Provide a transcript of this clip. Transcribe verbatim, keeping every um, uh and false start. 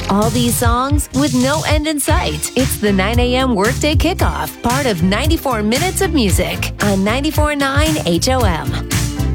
All these songs with no end in sight. It's the nine a.m. Workday Kickoff, part of ninety-four minutes of music on ninety-four point nine H O M.